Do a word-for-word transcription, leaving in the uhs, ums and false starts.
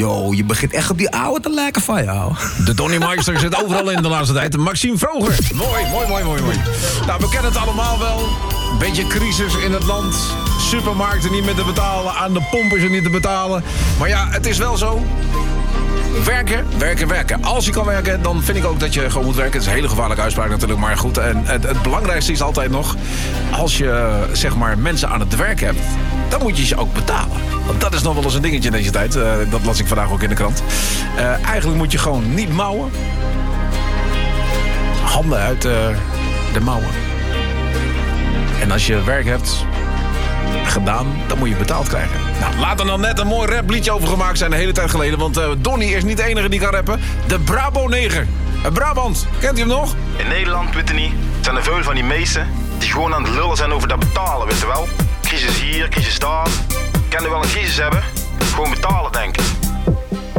Yo, je begint echt op die oude te lijken van jou. De Donnie Meister zit overal in de laatste tijd. Maxime Vroger. Mooi, mooi, mooi, mooi, mooi. Nou, we kennen het allemaal wel. Beetje crisis in het land. Supermarkten niet meer te betalen. Aan de pomp is er niet te betalen. Maar ja, het is wel zo. Werken, werken, werken. Als je kan werken, dan vind ik ook dat je gewoon moet werken. Het is een hele gevaarlijke uitspraak natuurlijk, maar goed. En het, het belangrijkste is altijd nog... als je, zeg maar, mensen aan het werk hebt... dan moet je ze ook betalen. Want dat is nog wel eens een dingetje in deze tijd. Uh, dat las ik vandaag ook in de krant. Uh, eigenlijk moet je gewoon niet mouwen. Handen uit uh, de mouwen. En als je werk hebt... gedaan, dan moet je betaald krijgen. Nou, laat er dan net een mooi rapliedje over gemaakt zijn... de hele tijd geleden, want uh, Donnie is niet de enige die kan rappen. De Brabo-neger. Uh, Brabant, kent u hem nog? In Nederland, weet je niet, zijn er veel van die meesten... die gewoon aan het lullen zijn over dat betalen, weet je wel. Crisis hier, crisis daar. Kan er wel een crisis hebben? Gewoon betalen, denk ik.